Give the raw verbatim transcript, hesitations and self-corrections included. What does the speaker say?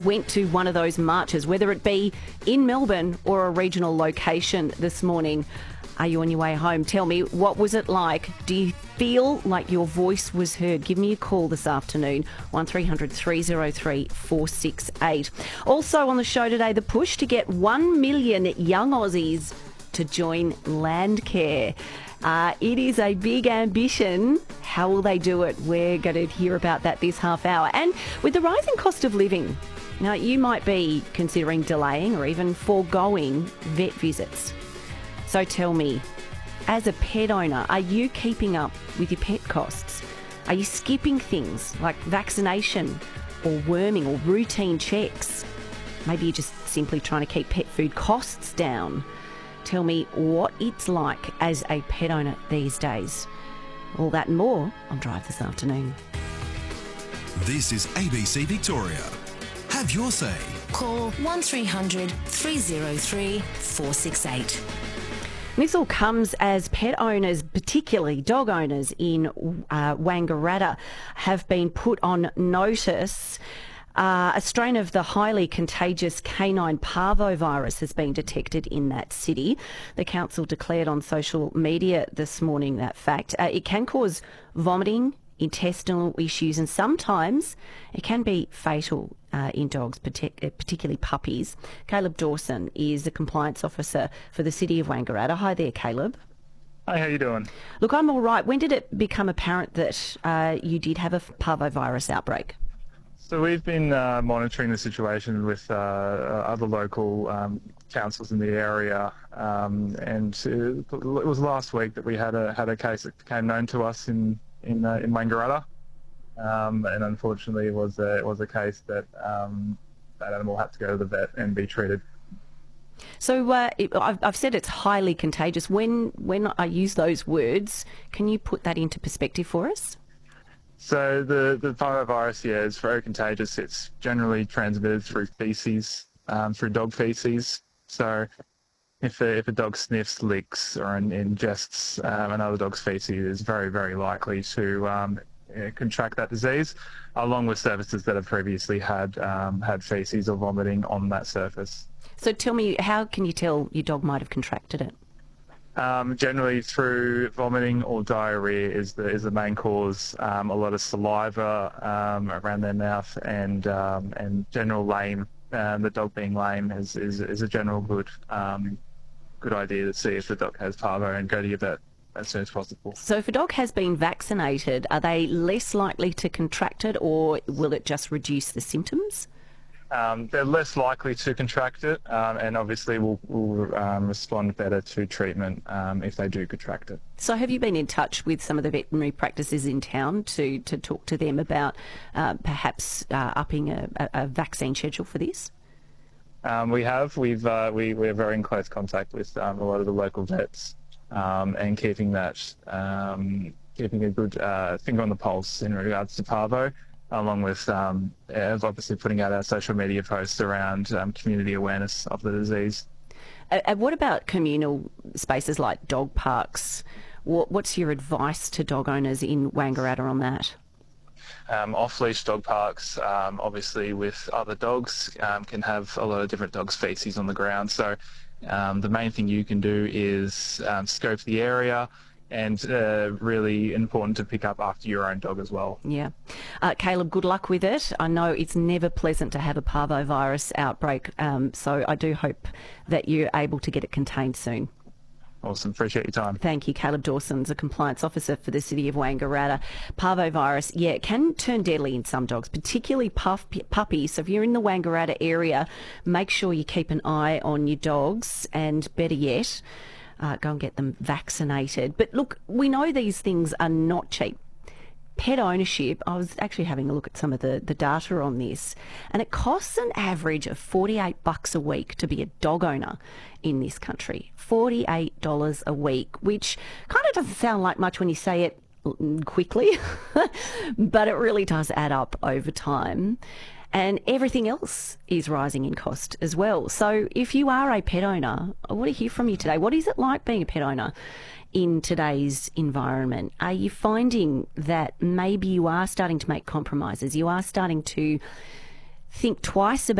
went to one of those marches, whether it be in Melbourne or a regional location this morning. Are you on your way home? Tell me, what was it like? Do you feel like your voice was heard? Give me a call this afternoon, one three hundred three oh three four six eight. Also on the show today, the push to get one million young Aussies to join Landcare. Uh, it is a big ambition. How will they do it? We're going to hear about that this half hour. And with the rising cost of living, now you might be considering delaying or even foregoing vet visits. So tell me, as a pet owner, are you keeping up with your pet costs? Are you skipping things like vaccination or worming or routine checks? Maybe you're just simply trying to keep pet food costs down. Tell me what it's like as a pet owner these days. All that and more on Drive this afternoon. This is A B C Victoria. Have your say. Call one three hundred three oh three four six eight. This all comes as pet owners, particularly dog owners in uh, Wangaratta, have been put on notice. Uh, a strain of the highly contagious canine parvovirus has been detected in that city. The council declared on social media this morning that fact. Uh, it can cause vomiting, intestinal issues, and sometimes it can be fatal uh, in dogs, partic- particularly puppies. Caleb Dawson is the compliance officer for the city of Wangaratta. Hi there, Caleb. Hi, how you doing? Look, I'm all right. When did it become apparent that uh, you did have a parvovirus outbreak? So we've been uh, monitoring the situation with uh, other local um, councils in the area, um, and it was last week that we had a had a case that became known to us in in uh, in Wangaratta, um, and unfortunately it was a, it was a case that um, that animal had to go to the vet and be treated. So uh, it, I've, I've said it's highly contagious. When when I use those words, can you put that into perspective for us? So the, the parvovirus, yeah, is very contagious. It's generally transmitted through feces, um, through dog feces. So if a, if a dog sniffs, licks, or in, ingests um, another dog's feces, it's very, very likely to um, yeah, contract that disease, along with surfaces that have previously had um, had feces or vomiting on that surface. So tell me, how can you tell your dog might have contracted it? Um, generally through vomiting or diarrhea is the is the main cause. Um, a lot of saliva um, around their mouth and um, and general lame. Um, the dog being lame is, is, is a general good um, good idea to see if the dog has parvo and go to your vet as soon as possible. So if a dog has been vaccinated, are they less likely to contract it, or will it just reduce the symptoms? Um, they're less likely to contract it, um, and obviously will will um, respond better to treatment um, if they do contract it. So have you been in touch with some of the veterinary practices in town to, to talk to them about uh, perhaps uh, upping a, a vaccine schedule for this? Um, we have. We've uh, we we're very in close contact with um, a lot of the local vets, um, and keeping that um, keeping a good uh, finger on the pulse in regards to parvo. Along with um, obviously putting out our social media posts around um, community awareness of the disease. Uh, what about communal spaces like dog parks? What, what's your advice to dog owners in Wangaratta on that? Um, off-leash dog parks, um, obviously with other dogs, um, can have a lot of different dogs' feces on the ground. So um, the main thing you can do is um, scope the area, and uh, really important to pick up after your own dog as well. Yeah. Uh, Caleb, good luck with it. I know it's never pleasant to have a parvovirus outbreak, um, so I do hope that you're able to get it contained soon. Awesome. Appreciate your time. Thank you. Caleb Dawson's a compliance officer for the city of Wangaratta. Parvovirus, yeah, it can turn deadly in some dogs, particularly puff, puppies. So if you're in the Wangaratta area, make sure you keep an eye on your dogs, and better yet, Uh, go and get them vaccinated. But look, we know these things are not cheap. Pet ownership, I was actually having a look at some of the, the data on this, and it costs an average of forty-eight bucks a week to be a dog owner in this country. forty-eight dollars a week, which kind of doesn't sound like much when you say it quickly, but it really does add up over time. And everything else is rising in cost as well. So if you are a pet owner, I want to hear from you today. What is it like being a pet owner in today's environment? Are you finding that maybe you are starting to make compromises? You are starting to think twice about